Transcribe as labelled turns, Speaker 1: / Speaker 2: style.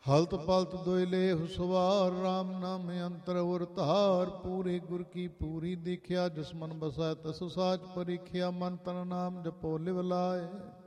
Speaker 1: ਹਲਤ ਪਲਤ ਦੋਇ ਲੇਹੁ ਸਵਾਰ, ਰਾਮ ਨਾਮ ਅੰਤਰ ਉਰ ਧਾਰ। ਪੂਰੇ ਗੁਰ ਕੀ ਪੂਰੀ ਦੇਖਿਆ, ਜਿਸ ਮਨ ਬਸੈ ਤਸ ਸਾਚ ਪਰੀਖਿਆ। ਮਨ ਤਨ ਨਾਮ ਜਪੋ ਲਿਵ ਲਾਏ।